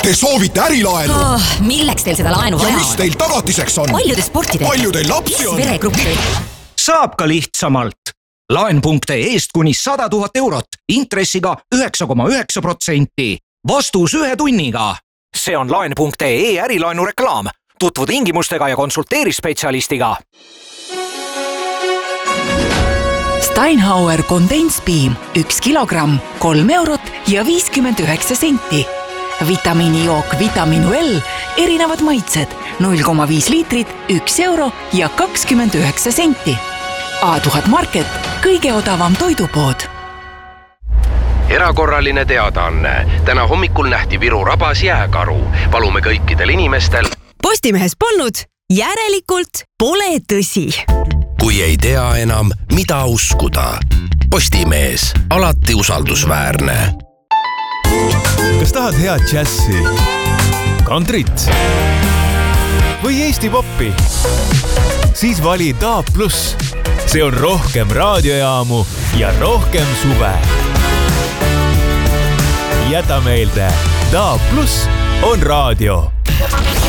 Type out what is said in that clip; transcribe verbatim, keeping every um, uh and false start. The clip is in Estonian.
Te soovite ärilaenu? Oh, milleks teil seda laenu vaja ja on? mis teil tagatiseks on? Paljude sportidega. Palju teil lapsi on? Veregruppi. Saab ka lihtsamalt. Laen.ee eest kuni sada tuhat eurot, intressiga üheksa koma üheksa protsenti. Vastus ühe tunniga. See on laen.ee ärilaenu reklaam. Tutvu tingimustega ja konsulteeri spetsialistiga. Steinhauer Kondenspiim, üks kilogramm, kolm eurot ja viiskümmend üheksa senti. Vitamiinijook Vitaminu L, erinevad maitsed, null koma viis liitrit, üks euro ja kakskümmend üheksa senti. A tuhat Market, kõige odavam toidupood. Erakorraline teadaanne. Täna hommikul nähti Viru rabas jääkaru. Palume kõikidel inimestel. Postimehes polnud, järelikult pole tõsi. Kui ei tea enam, mida uskuda. Postimees, alati usaldusväärne. Kas tahad head džässi, kantrit või Eesti poppi? Siis vali D A B plus. See on rohkem raadiojaamu ja rohkem suve. Jäta meelde, D A B plus on raadio.